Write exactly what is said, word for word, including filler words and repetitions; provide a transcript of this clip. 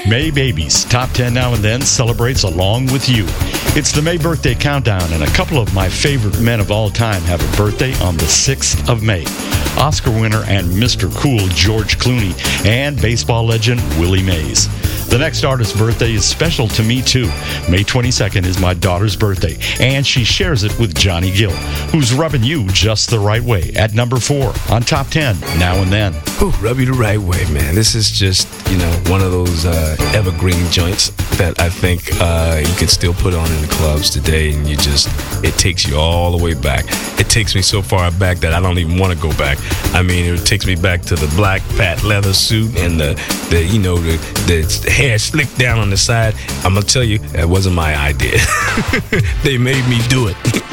May Babies, Top ten Now and Then celebrates along with you. It's the May Birthday Countdown, and a couple of my favorite men of all time have a birthday on the sixth of May. Oscar winner and Mister Cool George Clooney, and baseball legend Willie Mays. The next artist's birthday is special to me, too. May twenty-second is my daughter's birthday, and she shares it with Johnny Gill, who's rubbing you just the right way at number four on Top ten Now and Then. Ooh, rub you the right way, man. This is just, you know, one of those uh, evergreen joints that I think uh, you could still put on in the clubs today, and you just, it takes you all the way back. It takes me so far back that I don't even want to go back. I mean, it takes me back to the black patent leather suit and the, the you know, the, the hair slicked down on the side. I'm going to tell you, that wasn't my idea. They made me do it.